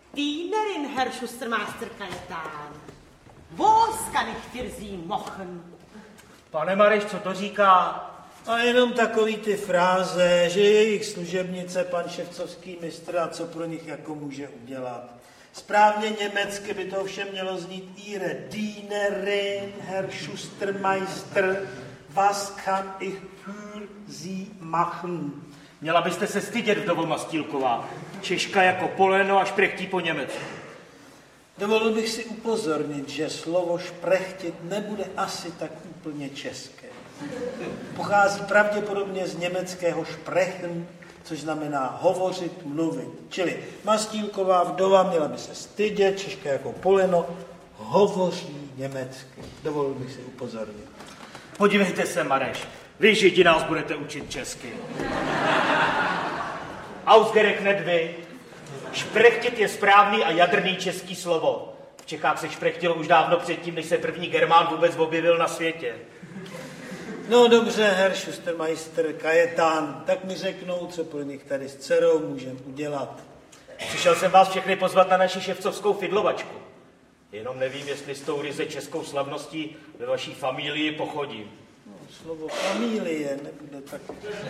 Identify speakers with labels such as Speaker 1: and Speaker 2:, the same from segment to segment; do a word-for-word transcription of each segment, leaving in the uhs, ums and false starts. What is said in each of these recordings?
Speaker 1: Dienerin, Herr Schustermeister Kajetán. Wo kann ich für Sie machen?
Speaker 2: Pane Mareš, co to říká?
Speaker 3: A jenom takový ty fráze, že jejich služebnice, pan ševcovský mistr, a co pro nich jako může udělat. Správně německy by to ovšem mělo znít Ihre Dienerin, Herr Schustermeister, was kann ich für Sie machen?
Speaker 2: Měla byste se stydět, vdovo Mastýlková. Češka jako poleno a šprechtí po německu.
Speaker 3: Dovolil bych si upozornit, že slovo šprechtit nebude asi tak úplně české. Pochází pravděpodobně z německého sprechen, což znamená hovořit, mluvit. Čili Mastýlková vdova měla by se stydět, Češka jako poleno, hovoří německy. Dovolil bych si upozornit.
Speaker 2: Podívejte se, Mareš, vy Židi nás budete učit česky. Ausgerechnet vy. Šprechtit je správný a jadrný český slovo. V Čechách se šprechtilo už dávno předtím, než se první Germán vůbec objevil na světě.
Speaker 3: No dobře, Herr Schustermeister Kajetán, tak mi řeknou, co pro nich tady s dcerou můžeme udělat.
Speaker 2: Přišel jsem vás všechny pozvat na naši ševcovskou fidlovačku. Jenom nevím, jestli s tou ryze českou slavností ve vaší familii pochodím.
Speaker 3: No, slovo familie nebude tak...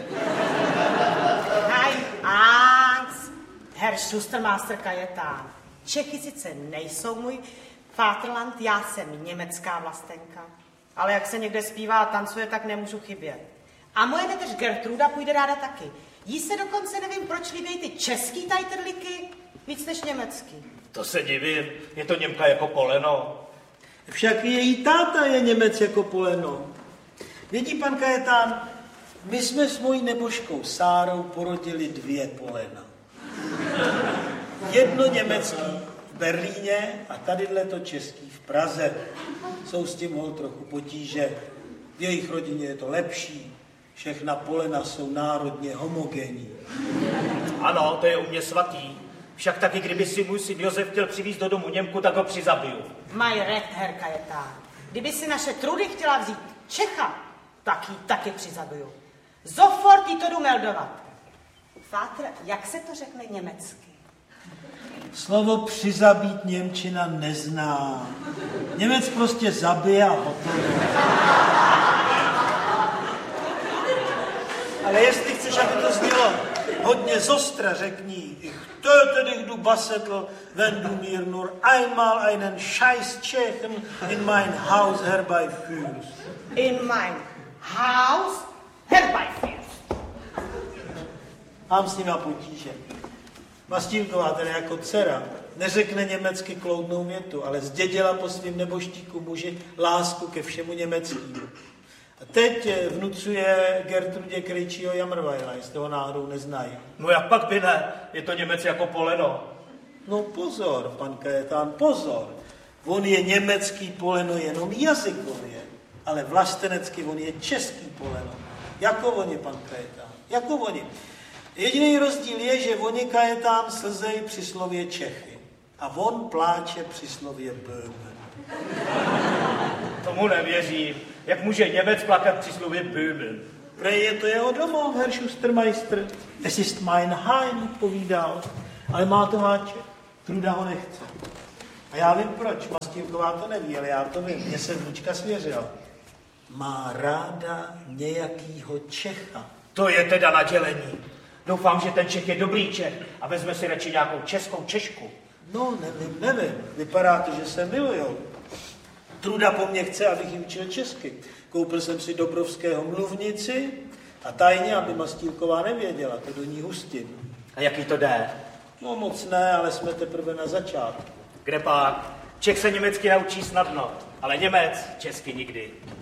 Speaker 1: Kein Angst, Herr Schustermeister Kajetán. Čechy sice nejsou můj Vaterland, já jsem německá vlastenka. Ale jak se někde zpívá a tancuje, tak nemůžu chybět. A moje neteř Gertruda půjde ráda taky. Jí se dokonce nevím, proč líbí ty český tajtrlíky víc než německý.
Speaker 2: To se divím, je to Němka jako poleno.
Speaker 3: Však její táta je Němec jako poleno. Vědí, pan Kajetán, my jsme s mojí nebožkou Sárou porodili dvě polena. Jedno německý v Berlíně a tadyhle to český v Praze. Jsou s tím hol trochu potíže. V jejich rodině je to lepší. Všechna polena jsou národně homogenní.
Speaker 2: Ano, to je u mě svatý. Však taky, kdyby si můj syn Josef chtěl přivést do domu Němku, tak ho přizabiju.
Speaker 1: Maj recht, Herr Kajetán. Kdyby si naše Trudy chtěla vzít Čecha, tak ji taky přizabiju. Sofort jí to jdu meldovat. Fátr, jak se to řekne německy?
Speaker 3: Slovo přizabít němčina nezná. Němec prostě zabije a hotovo. Ale jestli chceš, aby to znělo hodně zostra, řekni, ich töte dich, du Bassetl, wenn du mir nur einmal einen scheiß Tschechen in mein Haus herbeiführst.
Speaker 1: In mein Haus herbeiführst.
Speaker 3: Mám s nima potíže. Mastýlková, tedy jako dcera, neřekne německy kloudnou větu, ale zdědila po svým neboštíku muži lásku ke všemu německému. A teď vnucuje Gertrudě Krejčího Jamrvajla, jestli ho náhodou neznají.
Speaker 2: No jak pak by ne, je to Němec jako poleno.
Speaker 3: No pozor, pan Kajetán, pozor. On je německý poleno jenom jazykově, ale vlastenecky on je český poleno. Jako oni, pan Kajetán, jako oni. Jediný rozdíl je, že oni Kajetán slzej při slově Čechy a on pláče při slově Böhmen.
Speaker 2: Tomu nevěřím. Jak může Němec plakat při slově Böhmen?
Speaker 3: Prej je to jeho domov, Herr Schustermeister. Es ist mein Heim, povídal, ale má to háček. Truda ho nechce. A já vím proč, Mastýlková to neví, ale já to vím. Mně se vnučka svěřila. Má ráda nějakýho Čecha.
Speaker 2: To je teda nadělení. Doufám, že ten Čech je dobrý Čech a vezme si radši nějakou českou Češku.
Speaker 3: No, nevím, nevím. Vypadá to, že se milujou. Truda po mně chce, abych ji učil česky. Koupil jsem si Dobrovského mluvnici a tajně, aby Mastýlková nevěděla, to do ní hustím.
Speaker 2: A jaký to jde?
Speaker 3: No moc ne, ale jsme teprve na začátku.
Speaker 2: Kde pak? Čech se německy naučí snadno, ale Němec česky nikdy.